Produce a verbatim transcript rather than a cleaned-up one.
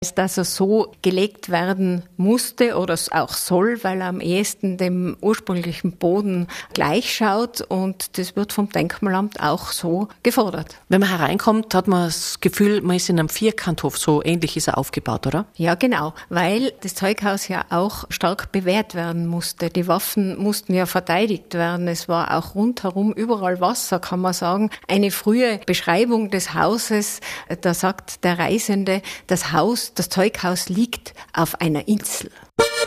Dass er so gelegt werden musste oder auch soll, weil er am ehesten dem ursprünglichen Boden gleichschaut, und das wird vom Denkmalamt auch so gefordert. Wenn man hereinkommt, hat man das Gefühl, man ist in einem Vierkanthof, so ähnlich ist er aufgebaut, oder? Ja, genau, weil das Zeughaus ja auch stark bewehrt werden musste. Die Waffen mussten ja verteidigt werden. Es war auch rundherum überall Wasser, kann man sagen. Eine frühe Beschreibung des Hauses, da sagt der Reisende, das Haus, das Zeughaus liegt auf einer Insel.